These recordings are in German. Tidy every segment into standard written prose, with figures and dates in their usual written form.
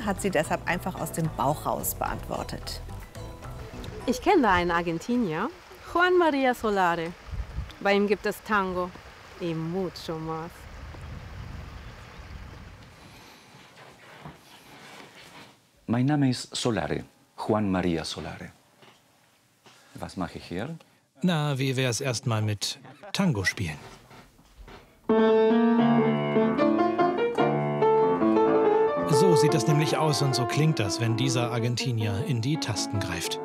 hat sie deshalb einfach aus dem Bauch raus beantwortet. Ich kenne da einen Argentinier, Juan María Solare. Bei ihm gibt es Tango y mucho más. Mein Name ist Solare, Juan María Solare. Was mache ich hier? Na, wie wär's erst mal mit Tango spielen? So sieht das nämlich aus und so klingt das, wenn dieser Argentinier in die Tasten greift.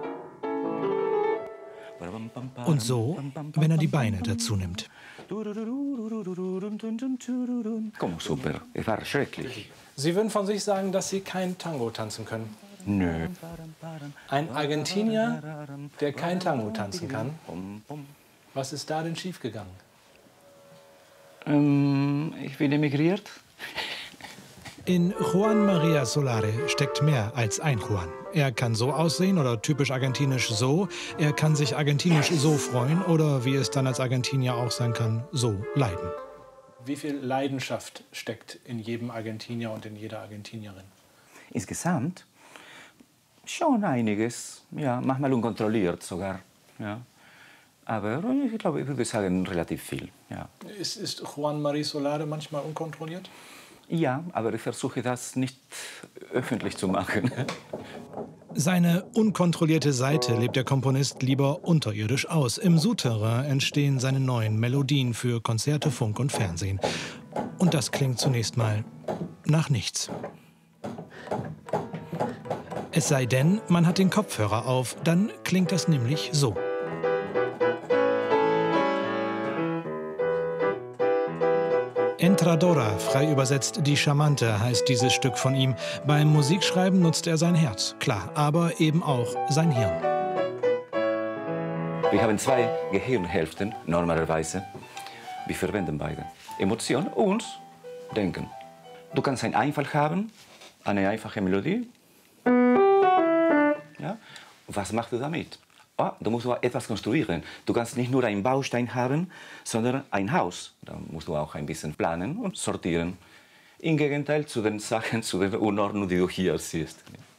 Und so, wenn er die Beine dazu nimmt. Komm, super. Es war schrecklich. Sie würden von sich sagen, dass Sie kein Tango tanzen können? Nö. Ein Argentinier, der kein Tango tanzen kann? Was ist da denn schiefgegangen? Ich bin emigriert. In Juan María Solare steckt mehr als ein Juan. Er kann so aussehen oder typisch argentinisch so. Er kann sich argentinisch so freuen oder, wie es dann als Argentinier auch sein kann, so leiden. Wie viel Leidenschaft steckt in jedem Argentinier und in jeder Argentinierin? Insgesamt schon einiges. Ja, manchmal unkontrolliert sogar. Ja. Aber ich glaube, ich würde sagen, relativ viel. Ja. Ist Juan María Solare manchmal unkontrolliert? Ja, aber ich versuche das nicht öffentlich zu machen. Seine unkontrollierte Seite lebt der Komponist lieber unterirdisch aus. Im Souterrain entstehen seine neuen Melodien für Konzerte, Funk und Fernsehen. Und das klingt zunächst mal nach nichts. Es sei denn, man hat den Kopfhörer auf, dann klingt das nämlich so. Entradora, frei übersetzt die Charmante, heißt dieses Stück von ihm. Beim Musikschreiben nutzt er sein Herz, klar, aber eben auch sein Hirn. Wir haben zwei Gehirnhälften, normalerweise. Wir verwenden beide. Emotion und Denken. Du kannst einen Einfall haben, eine einfache Melodie. Ja? Was machst du damit? Oh, du musst etwas konstruieren. Du kannst nicht nur einen Baustein haben, sondern ein Haus. Da musst du auch ein bisschen planen und sortieren. Im Gegenteil zu den Sachen, zu den Unordnungen, die du hier siehst.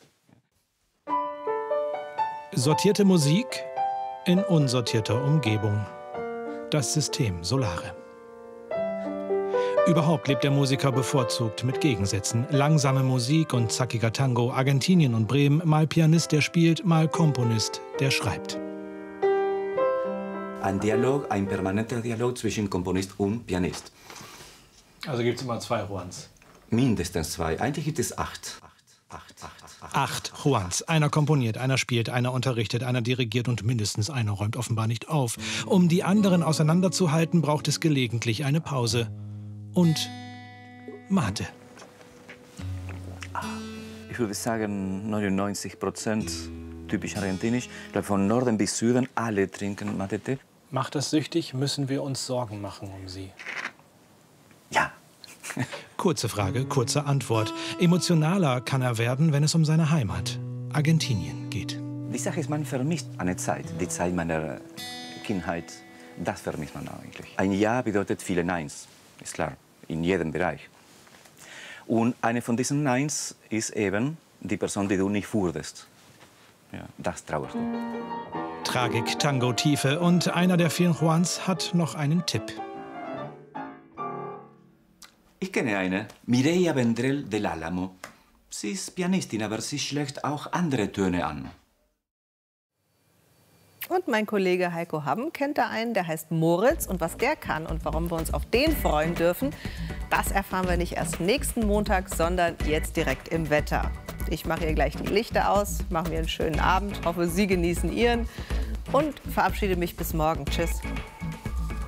Sortierte Musik in unsortierter Umgebung. Das System Solare. Überhaupt lebt der Musiker bevorzugt mit Gegensätzen. Langsame Musik und zackiger Tango, Argentinien und Bremen, mal Pianist, der spielt, mal Komponist, der schreibt. Ein Dialog, ein permanenter Dialog zwischen Komponist und Pianist. Also gibt es immer zwei Juans? Mindestens zwei. Eigentlich gibt es 8. 8 Juans. Einer komponiert, einer spielt, einer unterrichtet, einer dirigiert und mindestens einer räumt offenbar nicht auf. Um die anderen auseinanderzuhalten, braucht es gelegentlich eine Pause. Und Mate. Ich würde sagen 99% typisch argentinisch. Ich glaube, von Norden bis Süden alle trinken Mate-Tee. Macht das süchtig? Müssen wir uns Sorgen machen um Sie? Ja. Kurze Frage, kurze Antwort. Emotionaler kann er werden, wenn es um seine Heimat, Argentinien, geht. Die Sache ist, man vermisst eine Zeit, die Zeit meiner Kindheit. Das vermisst man eigentlich. Ein Ja bedeutet viele Neins, ist klar, in jedem Bereich. Und eine von diesen Neins ist eben die Person, die du nicht wurdest. Ja, das trauerst du. Tragik, Tango, Tiefe und einer der vielen Juans hat noch einen Tipp. Ich kenne eine, Mireia Vendrell del Álamo. Sie ist Pianistin, aber sie schlägt auch andere Töne an. Und mein Kollege Heiko Hamm kennt da einen, der heißt Moritz. Und was der kann und warum wir uns auf den freuen dürfen, das erfahren wir nicht erst nächsten Montag, sondern jetzt direkt im Wetter. Ich mache hier gleich die Lichter aus, mache mir einen schönen Abend, hoffe, Sie genießen Ihren und verabschiede mich bis morgen. Tschüss.